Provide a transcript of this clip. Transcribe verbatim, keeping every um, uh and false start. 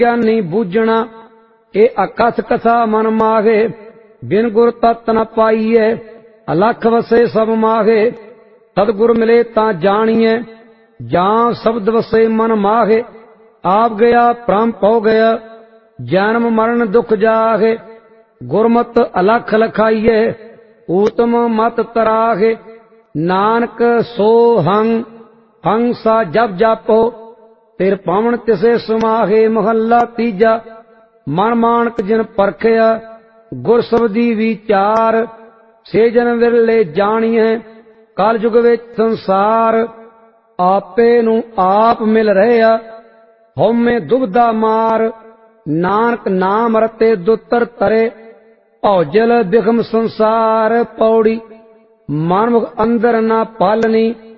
ਗਿਆਨੀ ਬੂਝਣਾ ਇਹ ਅਕਥ ਕਥਾ ਮਨ ਮਾਗੇ ਬਿਨ ਗੁਰ ਤਤ ਨ ਪਾਈਐ ਅਲਖ ਵਸੇ ਸਭ ਮਾਗੇ ਸਤਿਗੁਰ ਮਿਲੇ ਤਾਂ ਜਾਣੀਐ ਜਾਂ ਸ਼ਬਦ ਵਸੇ ਮਨ ਮਾਗੇ ਆਪ ਗਿਆ ਪ੍ਰਮ ਪਉ ਗਿਆ ਜਨਮ ਮਰਨ ਦੁਖ ਜਾਗੇ ਗੁਰਮਤ ਅਲਖ ਲਖਾਈਐ ਊਤਮ ਮਤ ਤਰਾਗੇ ਨਾਨਕ ਸੋ ਹੰ ਹੰ ਸਾ ਜਪ ਜਾਪੋ ਤਿਰ ਪਾਵਨ ਤਿਸੇ ਸਮਾਗੇ ਮਹੱਲਾ ਤੀਜਾ ਮਨ ਮਾਨਕ ਜਿਨ ਪਰਖਿਆ ਗੁਰ ਸਬਦੀ ਵਿਚਾਰ ਸੇ ਜਨ ਵਿਰਲੇ ਜਾਣੀਐ ਕਲ ਯੁਗ ਵਿੱਚ ਸੰਸਾਰ ਆਪੇ ਨੂੰ ਆਪ ਮਿਲ ਰਿਹਾ ਹਉਮੈ ਦੁਬਦਾ ਮਾਰ ਨਾਨਕ ਨਾਮ ਰਤੇ ਦੁਤਰ ਤਰੇ ਭੌਜਲ ਬਿਖਮ ਸੰਸਾਰ ਪੌੜੀ ਮਨਮੁਖ ਅੰਦਰ ਨਾ ਪਾਲਨੀ